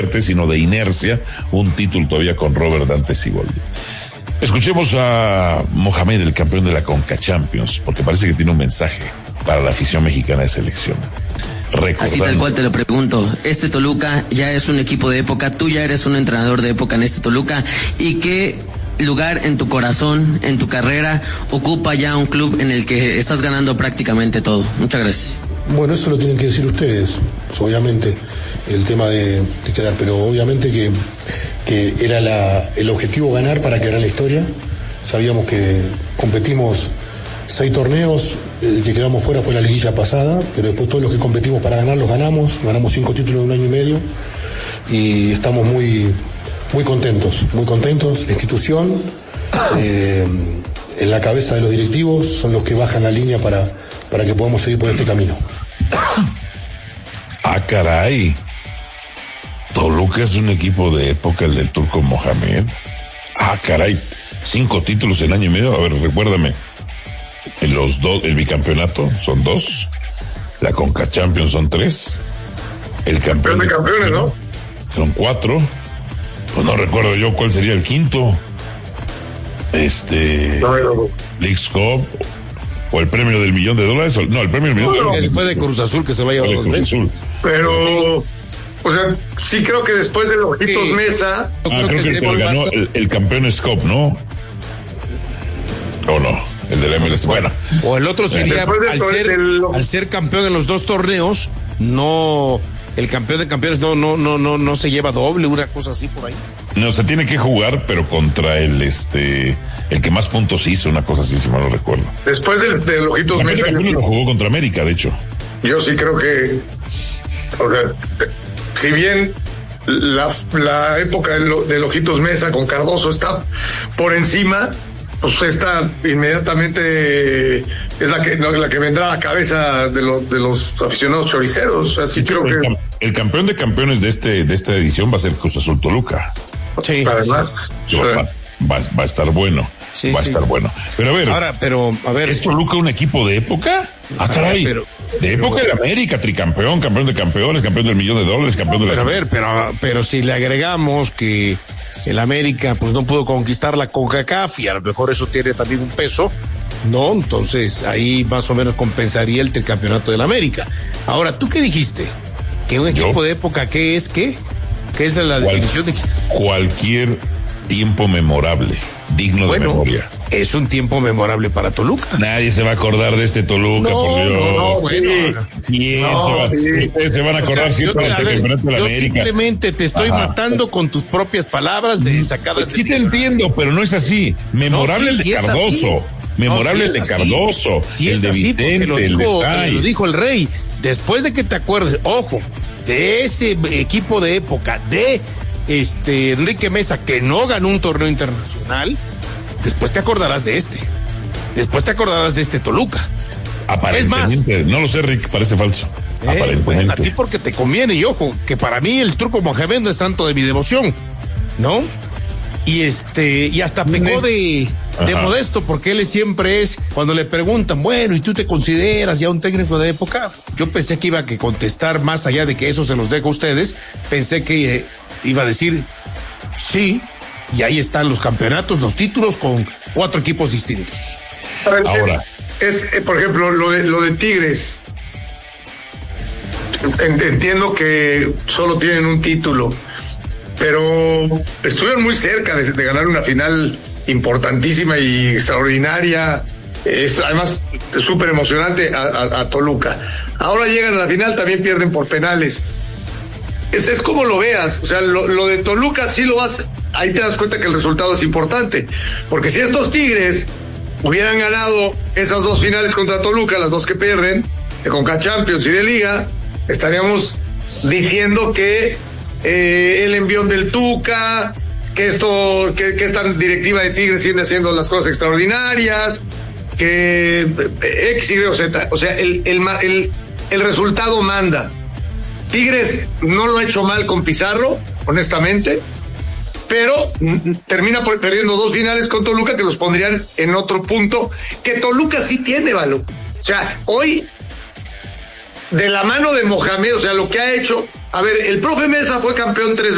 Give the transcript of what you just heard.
sino de inercia, un título todavía con Robert Dante Siboldi. Escuchemos a Mohamed, el campeón de la Conca Champions, porque parece que tiene un mensaje para la afición mexicana de selección. Así tal cual te lo pregunto, este Toluca ya es un equipo de época, tú ya eres un entrenador de época en este Toluca, ¿y qué lugar en tu corazón, en tu carrera, ocupa ya un club en el que estás ganando prácticamente todo? Muchas gracias. Bueno, eso lo tienen que decir ustedes, obviamente, el tema de quedar, pero obviamente que era el objetivo ganar para quedar en la historia. Sabíamos que competimos 6 torneos, el que quedamos fuera fue la liguilla pasada, pero después todos los que competimos para ganar los ganamos 5 títulos en un año y medio y estamos muy contentos, la institución, en la cabeza de los directivos, son los que bajan la línea para que podamos seguir por este camino. Ah, caray. Toluca es un equipo de época, el del Turco Mohamed. Ah, caray. 5 títulos en año y medio. A ver, recuérdame. El bicampeonato son 2. La Conca Champions son 3. El campeón de campeones, ¿no? Son 4. Pues no recuerdo yo cuál sería el quinto. Leagues Cup. O el premio del $1,000,000. No, el premio del $1,000,000. Fue de Cruz Azul, que se lo ha llevado 2 veces. Pero, o sea, sí creo que después de los Ojitos Mesa. Creo que ganó el Campeones Cup, ¿no? ¿O no? El del MLS. Bueno. O el otro sería, al ser campeón en los 2 torneos, no. El campeón de campeones no se lleva doble, una cosa así por ahí. No, se tiene que jugar, pero contra el que más puntos hizo, una cosa así, si mal no recuerdo. Después del Ojitos Mesa. Lo jugó contra América, de hecho. Yo sí creo que, o sea, si bien la época del Ojitos Mesa con Cardoso está por encima, pues esta inmediatamente es la que vendrá a la cabeza de los aficionados choriceros. Así creo que el campeón de campeones de esta edición va a ser Cruz Azul Toluca. Sí, además va a estar bueno. Sí, va a estar bueno. Pero a ver. ¿Es Toluca un equipo de época? Ah, caray. De época de América, tricampeón, campeón de campeones, campeón del $1,000,000, campeón de la... Pero si le agregamos que el América pues no pudo conquistar la CONCACAF y a lo mejor eso tiene también un peso, ¿no? Entonces ahí más o menos compensaría el tricampeonato del América. Ahora, ¿tú qué dijiste? ¿Que un equipo de época qué es qué? ¿Qué es la definición de cualquier tiempo memorable, digno de memoria? Es un tiempo memorable para Toluca. Nadie se va a acordar de este Toluca, por Dios. Ustedes se van a acordar siempre del campeonato de la América. Simplemente te estoy matando con tus propias palabras de sacadas de... Sí te entiendo, pero no es así. Memorable el de Cardoso. Memorable el de Cardoso. El de Vicente, lo dijo el Rey. Después de que te acuerdes, ojo, de ese equipo de época, de Enrique Mesa, que no ganó un torneo internacional, después te acordarás de este. Después te acordarás de este Toluca. Aparentemente, es más, no lo sé, Rick, parece falso. Aparentemente. Bueno, a ti porque te conviene, y ojo, que para mí el Turco Mohamed no es santo de mi devoción, ¿no? Y hasta pecó de modesto, porque él siempre es, cuando le preguntan, bueno, ¿y tú te consideras ya un técnico de época? Yo pensé que iba a contestar, más allá de que eso se los dejo a ustedes, pensé que iba a decir sí, y ahí están los campeonatos, los títulos con 4 equipos distintos. Ahora por ejemplo, lo de Tigres. Entiendo que solo tienen un título, pero estuvieron muy cerca de ganar una final importantísima y extraordinaria. Además, súper emocionante a Toluca. Ahora llegan a la final, también pierden por penales. Es como lo veas. O sea, lo de Toluca sí lo vas... Ahí te das cuenta que el resultado es importante. Porque si estos Tigres hubieran ganado esas 2 finales contra Toluca, las 2 que pierden, de Conca Champions y de Liga, estaríamos diciendo que el envión del Tuca, que esta directiva de Tigres sigue haciendo las cosas extraordinarias, que X, Y o Z. O sea, el resultado manda. Tigres no lo ha hecho mal con Pizarro, honestamente, pero termina perdiendo 2 finales con Toluca que los pondrían en otro punto, que Toluca sí tiene valor. O sea, hoy, de la mano de Mohamed, o sea, lo que ha hecho, a ver, el profe Mesa fue campeón 3